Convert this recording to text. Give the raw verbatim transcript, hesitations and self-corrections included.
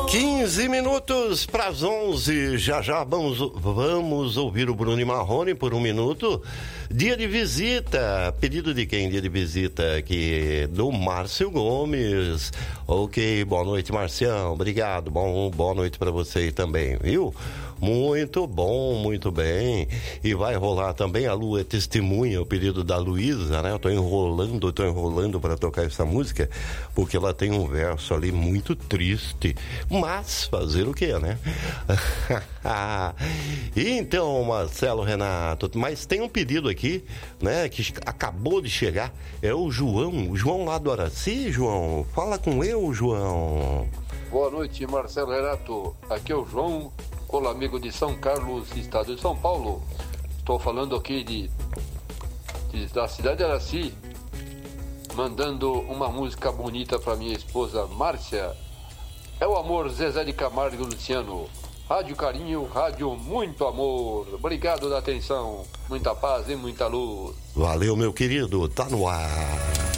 quinze minutos para as onze, já já vamos, vamos ouvir o Bruno Marrone por um minuto. Dia de visita, pedido de quem? Dia de visita aqui do Márcio Gomes. Ok, boa noite, Marcião, obrigado, bom, boa noite para você também, viu? Muito bom, muito bem. E vai rolar também, a Lu é testemunha, o pedido da Luísa, né? Eu tô enrolando, tô enrolando para tocar essa música, porque ela tem um verso ali muito triste. Mas fazer o quê, né? Então, Marcelo, Renato, mas tem um pedido aqui, né? Que acabou de chegar. É o João, o João lá do Araci, João. Fala com eu, João. Boa noite, Marcelo, Renato. Aqui é o João, olá, amigo de São Carlos, estado de São Paulo. Estou falando aqui de, de da cidade de Araci, mandando uma música bonita para minha esposa Márcia. É o amor, Zezé de Camargo e Luciano. Rádio Carinho, rádio muito amor. Obrigado da atenção, muita paz e muita luz. Valeu, meu querido, tá no ar.